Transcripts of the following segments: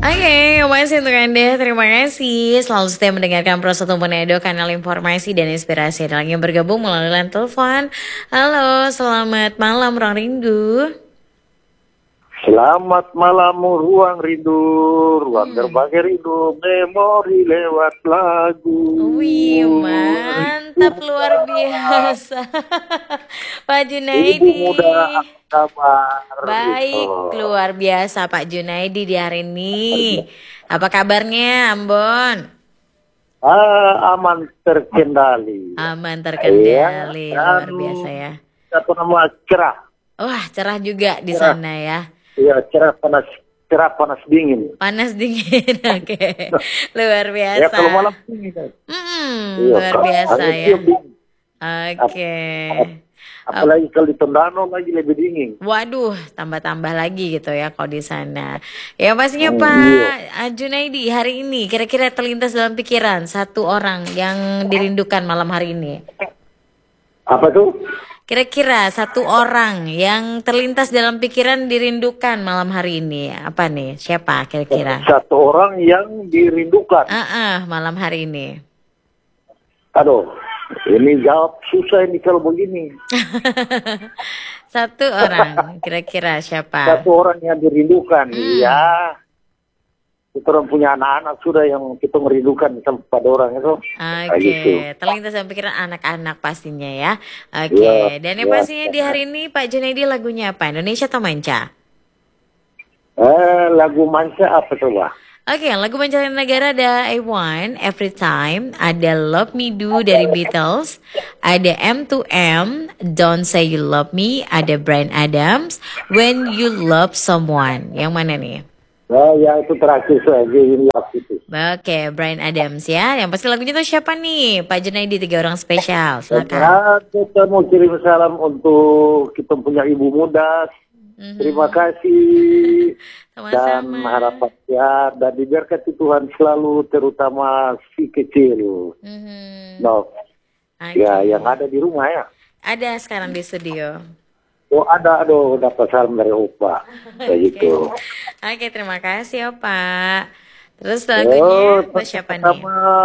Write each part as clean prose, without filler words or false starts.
Oke, masih untuk Anda. Terima kasih. Selalu setia mendengarkan Pro 1 Manado, kanal informasi dan inspirasi. Ada lagi yang bergabung melalui line telepon. Halo, selamat malam, Ruang Rindu. Selamat malam ruang rindu, ruang berbagi rindu, memori lewat lagu. Wih, mantap luar biasa. Pak Ibu Junaidi. muda, apa kabar? Baik, luar biasa Pak Junaidi di hari ini. Apa kabarnya, Ambon? Aman terkendali. Aman terkendali, luar biasa ya. Satu nama cerah. Wah, cerah juga di sana ya. Iya, cerah panas dingin. Panas dingin, oke. Luar biasa. Ya kalau malam dingin kan. Iya, luar biasa ya. dingin. Oke. Apalagi kalau di Tondano lagi lebih dingin. Waduh, tambah-tambah lagi gitu ya kalau di sana. Ya pastinya Pak Junaidi, hari ini kira-kira terlintas dalam pikiran satu orang yang dirindukan malam hari ini. Apa tuh? Kira-kira satu orang yang terlintas dalam pikiran dirindukan malam hari ini. Apa nih? Siapa kira-kira? Satu orang yang dirindukan. Malam hari ini. Aduh, ini jawab susah ini kalau begini. Satu orang, kira-kira siapa? Satu orang yang dirindukan. Ya, kita orang punya anak-anak sudah yang kita merindukan pada orang itu. Oke, Gitu. terlintas dalam pikiran anak-anak pastinya ya. Oke, dan yang pastinya di hari ini Pak Junaidi lagunya apa? Indonesia atau manca? Lagu manca apa coba? Oke, lagu mancanegara ada A1, Every Time, ada Love Me Do dari Beatles, ada M2M, Don't Say You Love Me, ada Bryan Adams, When You Love Someone. Yang mana nih? Ya itu terakhir saja ini itu. Oke, Bryan Adams ya. Yang pasti lagunya tuh siapa nih? Pak Junaidi, 3 orang spesial. Silakan. Kita mau kirim salam untuk kita punya ibu muda. Terima kasih. Dan harapan ya, dan diberkati Tuhan selalu, terutama si kecil. Ya, yang ada di rumah ya. Ada sekarang di studio. Oh ada, dapat salam dari Opa. Kayak gitu. Oke, terima kasih Opa. Terus lagunya buat siapa nih?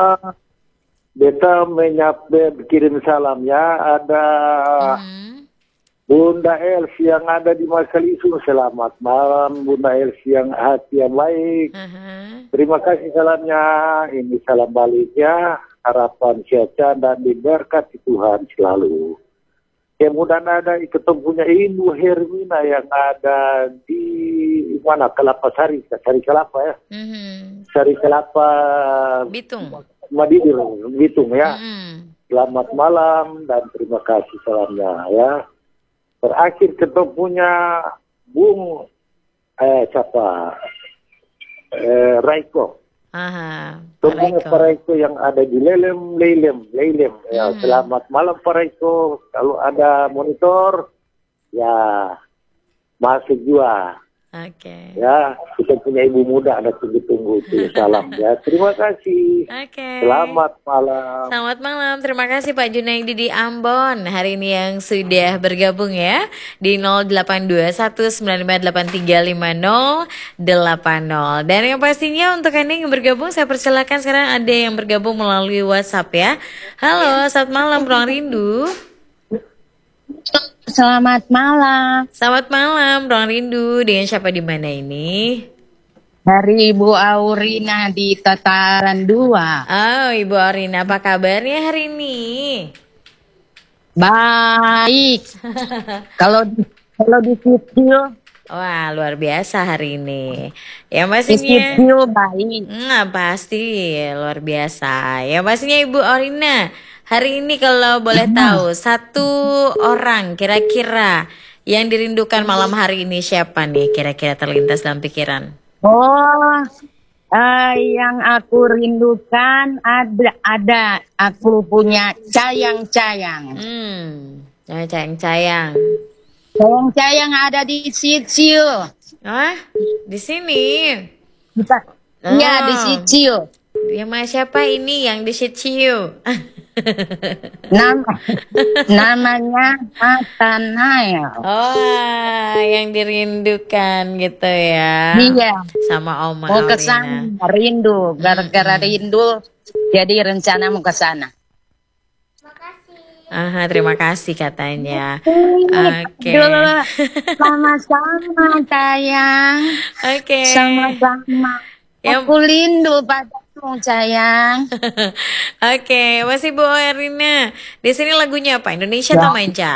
Beta kirim salam ya. Ada Bunda Elsie yang ada di Makalisu. Selamat malam Bunda Elsie yang hati yang baik. Terima kasih salamnya. Ini salam baliknya. Harapan sehat dan diberkati Tuhan selalu. Kemudian ada ketemunya Ibu Hermina yang ada di mana? Kelapa Sari Kelapa ya. Sari Kelapa Bitung. Madidir, Bitung ya. Selamat malam dan terima kasih salamnya ya. Terakhir ketemunya Bung Raiko. Temunya Pak Raiko yang ada di Lelem. Ya, selamat malam Pak Raiko. Kalau ada monitor, ya masuk juga. Oke. Ya, kita punya ibu muda ada tunggu-tunggu itu. Salam ya. Terima kasih. Oke. Selamat malam. Selamat malam. Terima kasih Pak Junaidi di Ambon. Hari ini yang sudah bergabung ya di 082195835080. Dan yang pastinya untuk Anda yang bergabung, saya persilakan sekarang ada yang bergabung melalui WhatsApp ya. Halo, selamat malam Ruang Rindu. Selamat malam. Selamat malam Ruang Rindu. Dengan siapa di mana ini? Dari Ibu Aurina di Tataran 2. Oh, Ibu Aurina, apa kabarnya hari ini? Baik. Kalau di studio. Wah, luar biasa hari ini. Ya Di pastinya. studio baik. Pasti luar biasa. Ya pastinya Ibu Aurina. Hari ini kalau boleh tahu, satu orang kira-kira yang dirindukan malam hari ini siapa nih kira-kira terlintas dalam pikiran? Yang aku rindukan ada aku punya cayang-cayang. Cayang-cayang. Cayang-cayang ada di Sicil. Di sini? Iya, di Sicil. Yang mana siapa ini yang di Sicil? Nama namanya Nathanael. Oh, yang dirindukan gitu ya. Dia Sama Oma mau ke Aurina. sana, rindu. Gara-gara rindu, jadi rencana mau ke sana. Aha, terima kasih katanya. Oke. Aduh, sama-sama sayang. Oke. Sama-sama. Yang Aku rindu padamu sayang. Oke, masih Bu Erina. Di sini lagunya apa? Indonesia atau Ya, manca?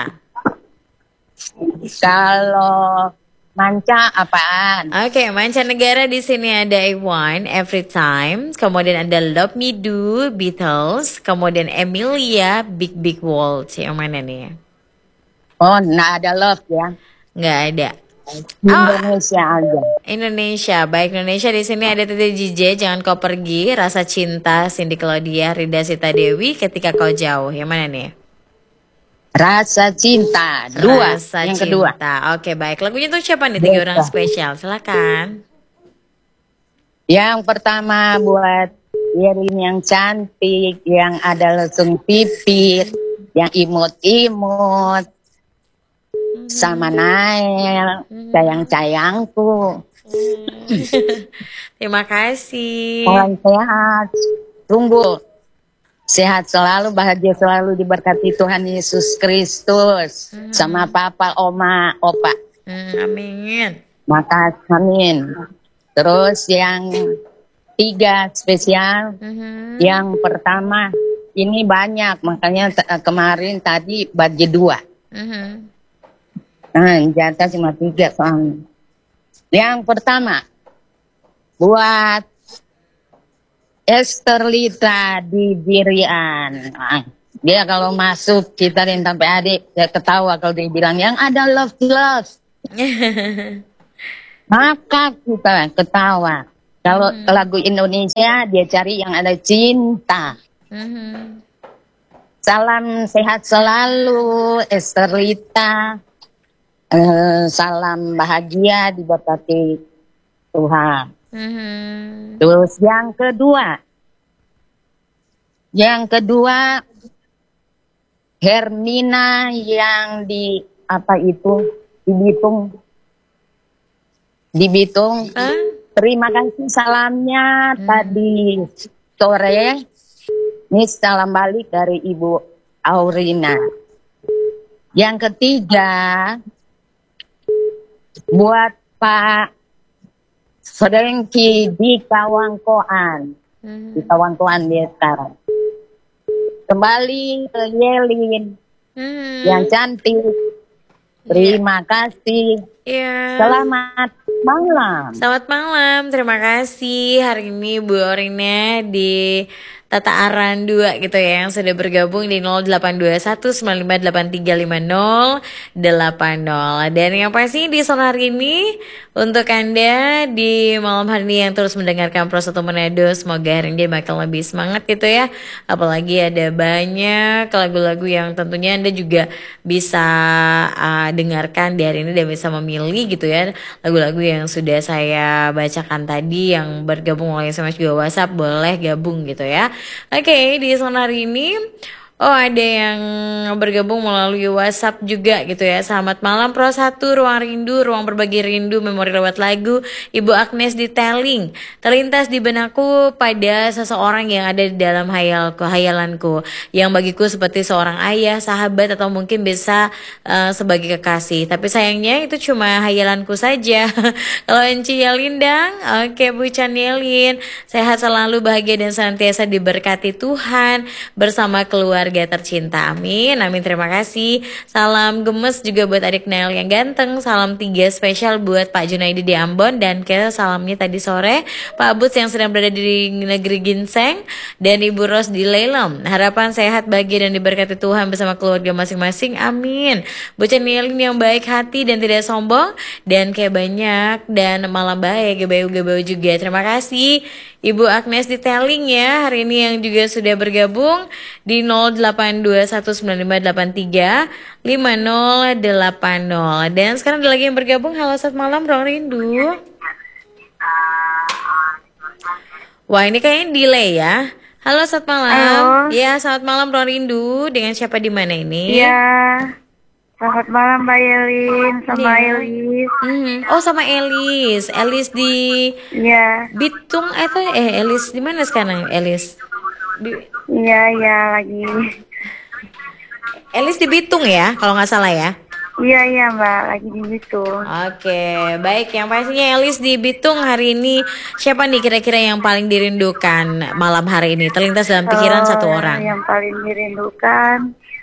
kalau manca apaan? Oke, mancanegara di sini ada I Want, Every Time, kemudian ada Love Me Do, Beatles, kemudian Emilia, Big Big World. Yang mana nih? Oh, nggak ada love ya. Nggak ada. Di Oh, Indonesia aja. Indonesia. Baik, Indonesia di sini ada Titi JJ, Jangan Kau Pergi, Rasa Cinta, Cindy Claudia, Rida Sita Dewi, Ketika Kau Jauh. Yang mana nih? Rasa cinta. Dua. Rasa Yang kedua. Cinta. Oke, baik. Lagunya tuh siapa nih? 3 orang Beda. spesial. Silakan. Yang pertama buat Yerin yang cantik, yang ada lesung pipit, yang imut-imut, sama Nael, sayang-sayangku. Terima kasih. Salam sehat. Tunggu. Sehat selalu, bahagia selalu, diberkati Tuhan Yesus Kristus. Sama papa, oma, opa. Amin. Makasih, amin. Terus yang 3 spesial. Yang pertama, ini banyak, makanya kemarin tadi bagi 2. Nah, jatah cuma 3 soalnya. Yang pertama, buat Esterlita di Birian. Nah, dia kalau masuk kita dan sampai adik, dia ketawa kalau dia bilang yang ada love. Maka kita ketawa. Kalau lagu Indonesia dia cari yang ada cinta. Salam sehat selalu Esterlita. Salam bahagia diberkati Tuhan. Terus yang kedua Hermina yang di apa itu di Bitung. Terima kasih salamnya tadi sore. Ini salam balik dari Ibu Aurina. Yang ketiga buat Pak Sodengki di Kawangkoan. Di Kawangkoan dia sekarang. Kembali ke Yelin yang cantik. Terima kasih. Iya. Selamat malam. Selamat malam. Terima kasih hari ini Bu Orina di Tata Aran 2 gitu ya, yang sudah bergabung di 082198355080. Dan yang pasti di sore hari ini untuk Anda di malam hari ini yang terus mendengarkan Pro 1 Manado, semoga hari ini makin lebih semangat gitu ya. Apalagi ada banyak lagu-lagu yang tentunya Anda juga bisa dengarkan di hari ini dan bisa memilih gitu ya. Lagu-lagu yang sudah saya bacakan tadi yang bergabung oleh SMS juga WhatsApp, boleh gabung gitu ya. Oke, di sore hari ini ada yang bergabung melalui WhatsApp juga gitu ya. Selamat malam Pro 1, Ruang Rindu, Ruang Berbagi Rindu, Memori Lewat Lagu. Ibu Agnes di Telling, terlintas di benakku pada seseorang yang ada di dalam hayalanku, yang bagiku seperti seorang ayah, sahabat, atau mungkin bisa sebagai kekasih. Tapi sayangnya itu cuma hayalanku saja. Kalau Enci Yelindang, oke Bu Chan Yelin, sehat selalu, bahagia dan senantiasa diberkati Tuhan bersama keluarga tercinta. Amin, amin, terima kasih. Salam gemes juga buat adik Nail yang ganteng. Salam 3 spesial buat Pak Junaidi di Ambon. Dan ke salamnya tadi sore Pak Buts yang sedang berada di negeri Ginseng, dan Ibu Ros di Lelem. Harapan sehat, bahagia dan diberkati Tuhan bersama keluarga masing-masing. Amin. Bocah Nielin yang baik hati dan tidak sombong, dan kayak banyak, dan malam baik, gebeu-gebeu juga. Terima kasih Ibu Agnes di Telling ya, hari ini yang juga sudah bergabung di 082198355080. Dan sekarang ada lagi yang bergabung. Halo, selamat malam Ruang Rindu. Wah, ini kayaknya delay ya. Halo, selamat malam. Halo. Ya, selamat malam Rorindu. Dengan siapa di mana ini? Iya. Selamat malam Mbak Yelin sama Iya. Elis. Oh, sama Elis. Elis di Iya. Bitung atau Elis di mana sekarang? Elis. Iya lagi. Elis di Bitung ya, kalau nggak salah ya. Iya Mbak, lagi di Bitung. Oke, baik. Yang pastinya Elis di Bitung hari ini siapa nih kira-kira yang paling dirindukan malam hari ini? Terlintas dalam pikiran satu orang. Yang paling dirindukan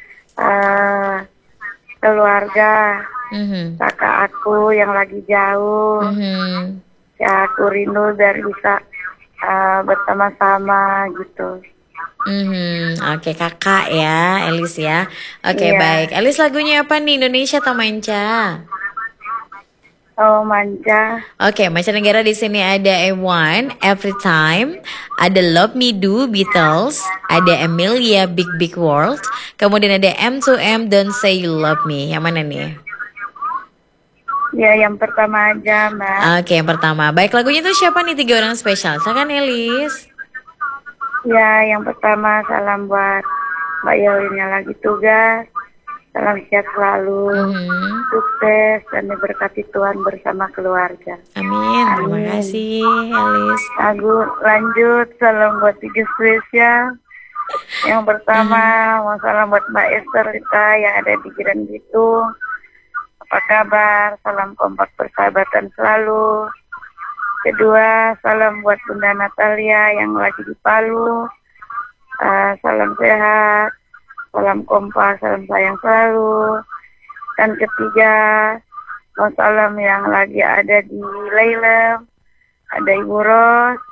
keluarga. Kakak aku yang lagi jauh. Ya aku rindu biar bisa bersama-sama gitu. Oke, kakak ya, Elis ya. Oke, Iya. baik. Elis lagunya apa nih? Indonesia atau manca? Oh, manca. Oke, mancanegara di sini ada A1, Every Time, ada Love Me Do, Beatles, ada Emilia, Big Big World, kemudian ada M2M, Don't Say You Love Me. Yang mana nih? Ya, yang pertama aja, Mbak. Oke, yang pertama. Baik, lagunya tuh siapa nih 3 orang spesial? Silakan Elis. Ya, yang pertama salam buat Mbak Yelin yang lagi tugas. Salam sehat selalu, sukses dan diberkati Tuhan bersama keluarga. Amin. Terima kasih, Elis. Lagu lanjut, salam buat 3 spesial. Yang pertama, mau salam buat Mbak Esther Rita yang ada di Giran Bitung. Apa kabar? Salam kompak persahabatan selalu. Kedua, salam buat Bunda Natalia yang lagi di Palu. Salam sehat, salam kompak, salam sayang selalu. Dan ketiga, mau salam yang lagi ada di Leilem, ada Ibu Ros.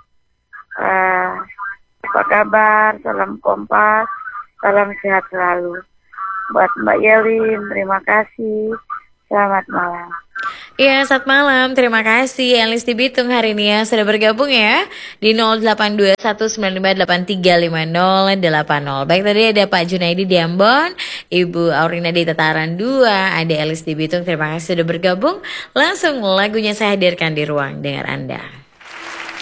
Apa kabar? Salam kompak, salam sehat selalu. Buat Mbak Yelin, terima kasih. Selamat malam. Iya, selamat malam. Terima kasih Elis di Bitung hari ini ya sudah bergabung ya di 082195835080. Baik, tadi ada Pak Junaidi di Ambon, Ibu Aurina di Tataran 2, ada Elis di Bitung. Terima kasih sudah bergabung. Langsung lagunya saya hadirkan di ruang dengar Anda.